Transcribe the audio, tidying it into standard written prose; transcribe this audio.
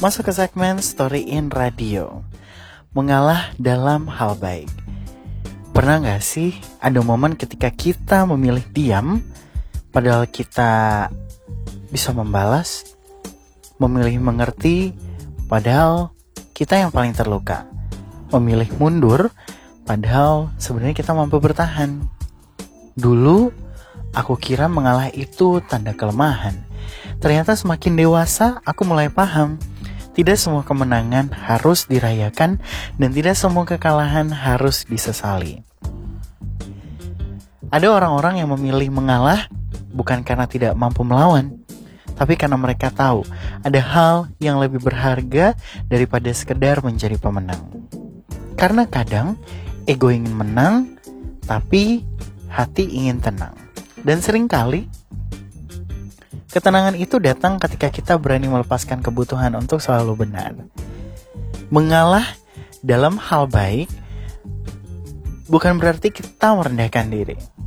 Masuk ke segmen Story in Radio. Mengalah dalam hal baik. Pernah gak sih ada momen ketika kita memilih diam, padahal kita bisa membalas, memilih mengerti, padahal kita yang paling terluka, memilih mundur, padahal sebenarnya kita mampu bertahan. Dulu, aku kira mengalah itu tanda kelemahan. Ternyata semakin dewasa, aku mulai paham. Tidak semua kemenangan harus dirayakan dan tidak semua kekalahan harus disesali. Ada orang-orang yang memilih mengalah bukan karena tidak mampu melawan, tapi karena mereka tahu ada hal yang lebih berharga daripada sekedar menjadi pemenang. Karena kadang ego ingin menang, tapi hati ingin tenang. Dan seringkali ketenangan itu datang ketika kita berani melepaskan kebutuhan untuk selalu benar. Mengalah dalam hal baik bukan berarti kita merendahkan diri.